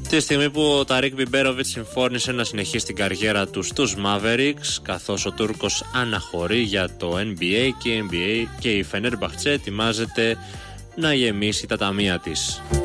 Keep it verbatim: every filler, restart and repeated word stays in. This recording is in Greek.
Τη στιγμή που ο Ταρίκ Μπιμπέροβιτς συμφώνησε να συνεχίσει την καριέρα του στους Mavericks, καθώς ο Τούρκος αναχωρεί για το N B A και η N B A και η Φενέρμπαχτσε ετοιμάζεται να γεμίσει τα ταμεία της.